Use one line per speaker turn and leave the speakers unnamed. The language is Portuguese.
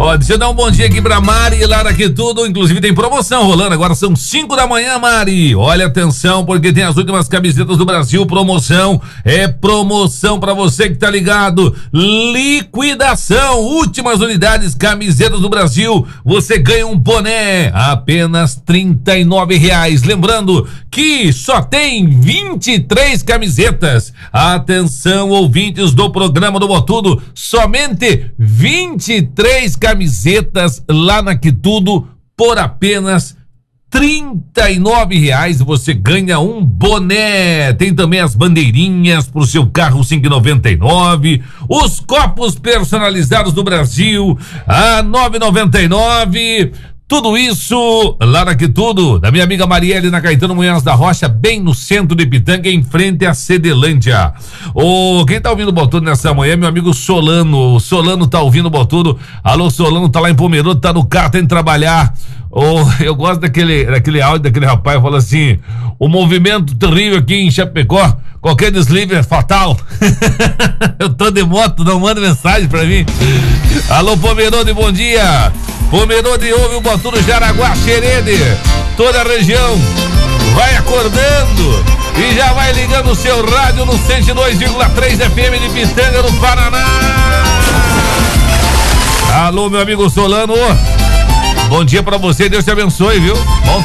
Ó, deixa eu dar um bom dia aqui pra Mari e Lara aqui tudo, inclusive tem promoção rolando, agora são 5 da manhã, Mari. Olha, atenção, porque tem as últimas camisetas do Brasil, promoção pra você que tá ligado. Liquidação, últimas unidades, camisetas do Brasil, você ganha um boné, apenas R$39. Lembrando que só tem 23 camisetas. Atenção, ouvintes do programa do Botudo, somente 23 camisetas lá na Quitudo por apenas R$39. Você ganha um boné. Tem também as bandeirinhas pro seu carro, R$5,99. Os copos personalizados do Brasil a R$9,99. Tudo isso lá na Quitudo, da minha amiga Marielle, na Caetano Munhoz da Rocha, bem no centro de Pitanga, em frente à Cedelândia. Quem tá ouvindo o Botudo nessa manhã é meu amigo Solano. O Solano tá ouvindo o Botudo. Alô, Solano, tá lá em Pomerode, tá no carro, tá indo trabalhar. Eu gosto daquele áudio daquele rapaz, fala assim: o movimento terrível aqui em Chapecó, qualquer deslize é fatal. Eu tô de moto, não manda mensagem pra mim. Alô, Pomerode, bom dia. Pomerode ouve o Botudo, Jaraguá, Xerede, toda a região vai acordando e já vai ligando o seu rádio no 102,3 FM de Pitanga, no Paraná. Alô, meu amigo Solano, bom dia pra você, Deus te abençoe, viu? Bom